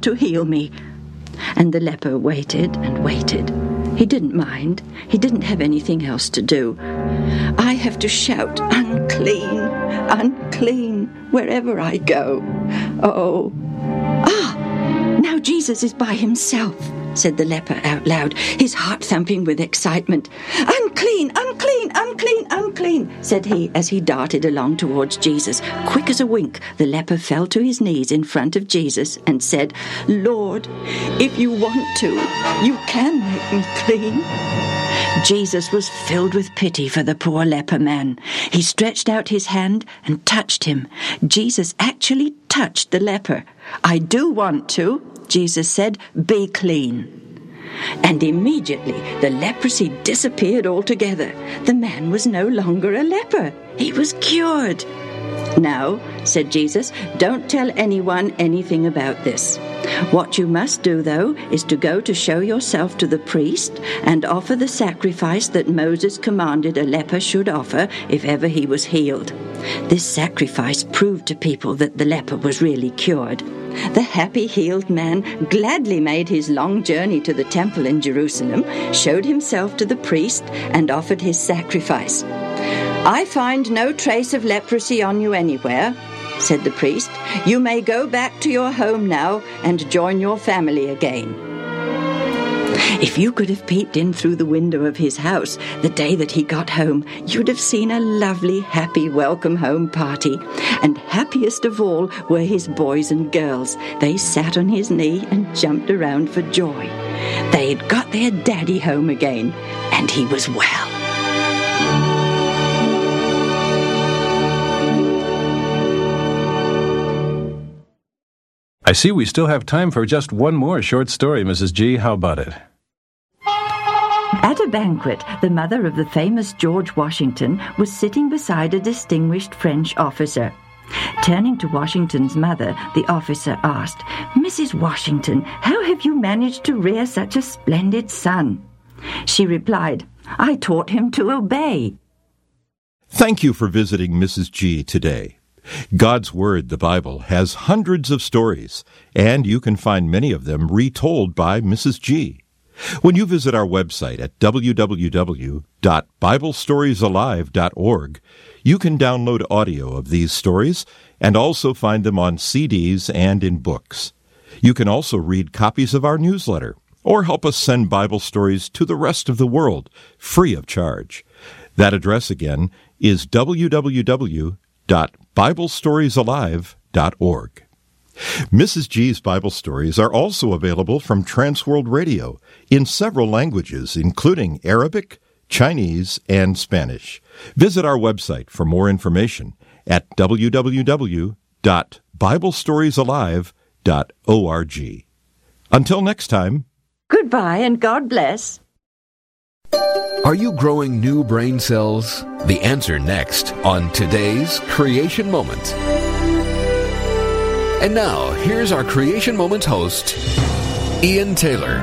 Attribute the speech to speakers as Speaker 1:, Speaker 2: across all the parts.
Speaker 1: to heal me." And the leper waited and waited. He didn't mind. He didn't have anything else to do. "I have to shout, 'Unclean, unclean,' wherever I go. Oh, now Jesus is by himself," said the leper out loud, his heart thumping with excitement. "Unclean, unclean, unclean, unclean," said he as he darted along towards Jesus. Quick as a wink, the leper fell to his knees in front of Jesus and said, "Lord, if you want to, you can make me clean." Jesus was filled with pity for the poor leper man. He stretched out his hand and touched him. Jesus actually touched the leper. "I do want to," Jesus said, "be clean." And immediately the leprosy disappeared altogether. The man was no longer a leper. He was cured. "Now," said Jesus, "don't tell anyone anything about this. What you must do, though, is to go to show yourself to the priest and offer the sacrifice that Moses commanded a leper should offer if ever he was healed." This sacrifice proved to people that the leper was really cured. The happy healed man gladly made his long journey to the temple in Jerusalem, showed himself to the priest, and offered his sacrifice. "I find no trace of leprosy on you anywhere," said the priest. "You may go back to your home now and join your family again." If you could have peeped in through the window of his house the day that he got home, you'd have seen a lovely, happy welcome home party. And happiest of all were his boys and girls. They sat on his knee and jumped around for joy. They'd got their daddy home again, and he was well.
Speaker 2: I see we still have time for just one more short story, Mrs. G. How about it?
Speaker 1: At a banquet, the mother of the famous George Washington was sitting beside a distinguished French officer. Turning to Washington's mother, the officer asked, "Mrs. Washington, how have you managed to rear such a splendid son?" She replied, "I taught him to obey."
Speaker 3: Thank you for visiting Mrs. G today. God's Word, the Bible, has hundreds of stories, and you can find many of them retold by Mrs. G. When you visit our website at www.biblestoriesalive.org, you can download audio of these stories and also find them on CDs and in books. You can also read copies of our newsletter or help us send Bible stories to the rest of the world free of charge. That address again is www.biblestoriesalive.org. Mrs. G's Bible stories are also available from Transworld Radio in several languages, including Arabic, Chinese, and Spanish. Visit our website for more information at www.biblestoriesalive.org. Until next time.
Speaker 1: Goodbye and God bless.
Speaker 4: Are you growing new brain cells? The answer next on today's Creation Moment. And now, here's our Creation Moment host, Ian Taylor.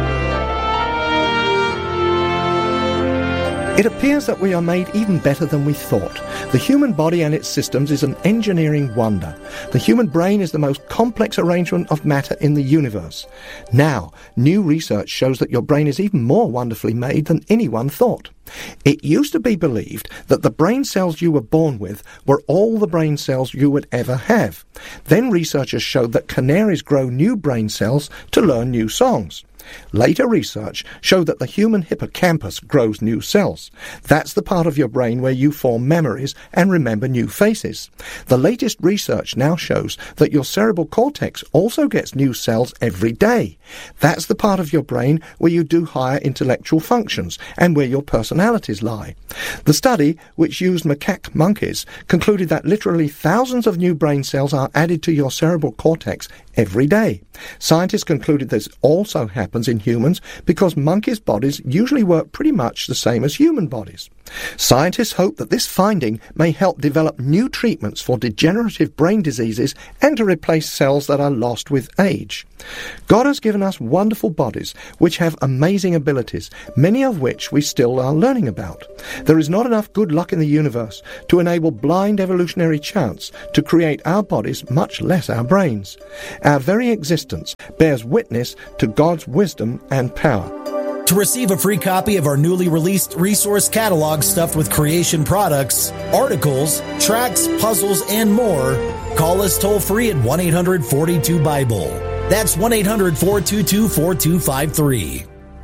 Speaker 5: It appears that we are made even better than we thought. The human body and its systems is an engineering wonder. The human brain is the most complex arrangement of matter in the universe. Now, new research shows that your brain is even more wonderfully made than anyone thought. It used to be believed that the brain cells you were born with were all the brain cells you would ever have. Then researchers showed that canaries grow new brain cells to learn new songs. Later research showed that the human hippocampus grows new cells. That's the part of your brain where you form memories and remember new faces. The latest research now shows that your cerebral cortex also gets new cells every day. That's the part of your brain where you do higher intellectual functions and where your personalities lie. The study, which used macaque monkeys, concluded that literally thousands of new brain cells are added to your cerebral cortex every day. Scientists concluded this also happens in humans because monkeys' bodies usually work pretty much the same as human bodies. Scientists hope that this finding may help develop new treatments for degenerative brain diseases and to replace cells that are lost with age. God has given us wonderful bodies which have amazing abilities, many of which we still are learning about. There is not enough good luck in the universe to enable blind evolutionary chance to create our bodies, much less our brains. Our very existence bears witness to God's wisdom and power.
Speaker 6: To receive a free copy of our newly released resource catalog stuffed with creation products, articles, tracts, puzzles, and more, call us toll-free at 1-800-42-BIBLE. That's 1-800-422-4253.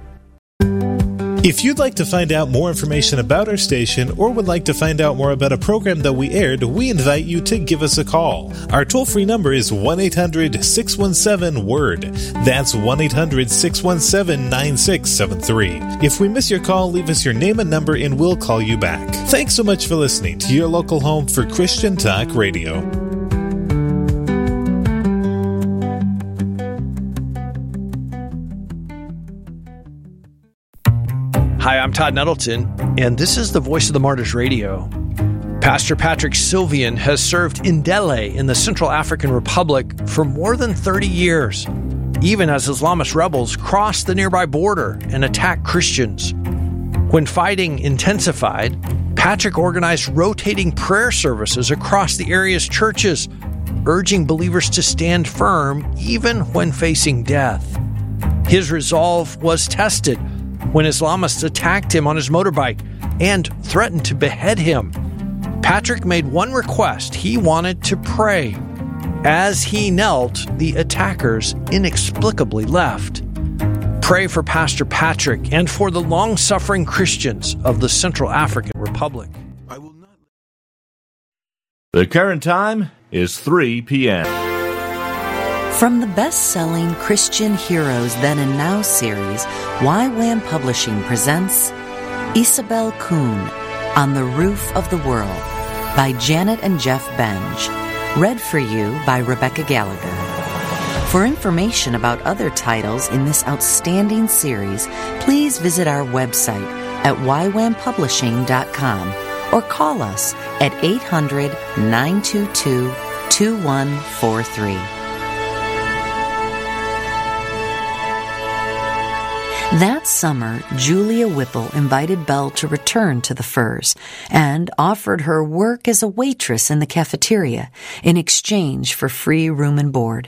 Speaker 7: If you'd like to find out more information about our station or would like to find out more about a program that we aired, we invite you to give us a call. Our toll-free number is 1-800-617-WORD. That's 1-800-617-9673. If we miss your call, leave us your name and number and we'll call you back. Thanks so much for listening to your local home for Christian Talk Radio.
Speaker 8: Hi, I'm Todd Nettleton, and this is the Voice of the Martyrs Radio. Pastor Patrick Sylvian has served in Ndele in the Central African Republic for more than 30 years, even as Islamist rebels crossed the nearby border and attacked Christians. When fighting intensified, Patrick organized rotating prayer services across the area's churches, urging believers to stand firm even when facing death. His resolve was tested when Islamists attacked him on his motorbike and threatened to behead him. Patrick made one request: he wanted to pray. As he knelt, the attackers inexplicably left. Pray for Pastor Patrick and for the long-suffering Christians of the Central African Republic.
Speaker 9: The current time is 3 p.m.
Speaker 10: From the best-selling Christian Heroes Then and Now series, YWAM Publishing presents Isabel Kuhn, On the Roof of the World, by Janet and Jeff Benge, read for you by Rebecca Gallagher. For information about other titles in this outstanding series, please visit our website at ywampublishing.com or call us at 800-922-2143. That summer, Julia Whipple invited Belle to return to the Firs and offered her work as a waitress in the cafeteria in exchange for free room and board.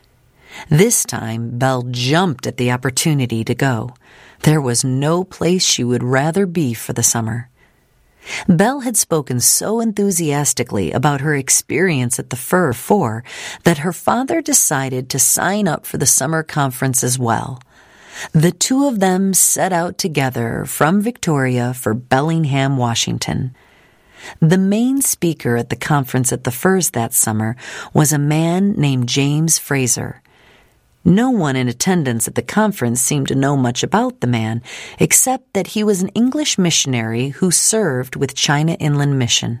Speaker 10: This time, Belle jumped at the opportunity to go. There was no place she would rather be for the summer. Belle had spoken so enthusiastically about her experience at the Fir Four that her father decided to sign up for the summer conference as well. The two of them set out together from Victoria for Bellingham, Washington. The main speaker at the conference at the Firs that summer was a man named James Fraser. No one in attendance at the conference seemed to know much about the man, except that he was an English missionary who served with China Inland Mission.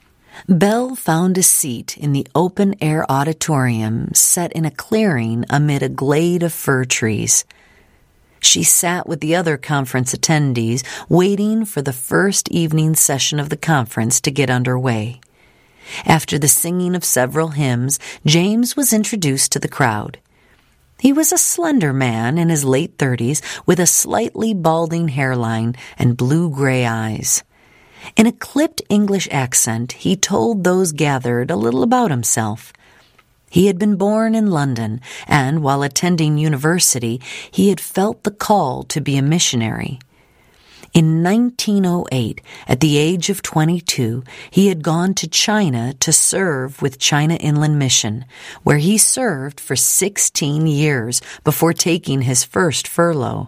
Speaker 10: Belle found a seat in the open-air auditorium set in a clearing amid a glade of fir trees. She sat with the other conference attendees, waiting for the first evening session of the conference to get underway. After the singing of several hymns, James was introduced to the crowd. He was a slender man in his late 30s with a slightly balding hairline and blue-gray eyes. In a clipped English accent, he told those gathered a little about himself. He had been born in London, and while attending university, he had felt the call to be a missionary. In 1908, at the age of 22, he had gone to China to serve with China Inland Mission, where he served for 16 years before taking his first furlough.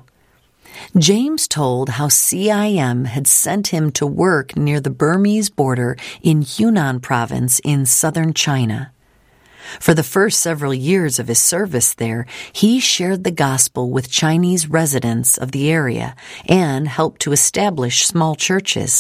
Speaker 10: James told how CIM had sent him to work near the Burmese border in Yunnan province in southern China. For the first several years of his service there, he shared the gospel with Chinese residents of the area and helped to establish small churches.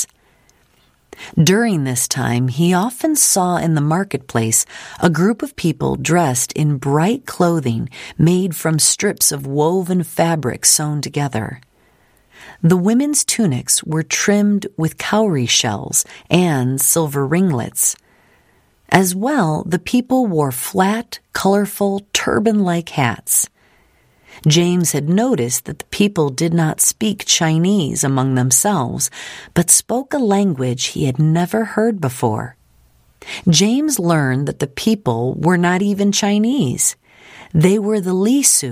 Speaker 10: During this time, he often saw in the marketplace a group of people dressed in bright clothing made from strips of woven fabric sewn together. The women's tunics were trimmed with cowrie shells and silver ringlets. As well, the people wore flat, colorful, turban-like hats. James had noticed that the people did not speak Chinese among themselves, but spoke a language he had never heard before. James learned that the people were not even Chinese. They were the Lisu,